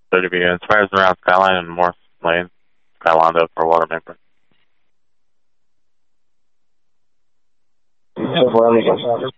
30 B. Inspires around Skyline and Morse Lane. Skylando for water main break. 10-4,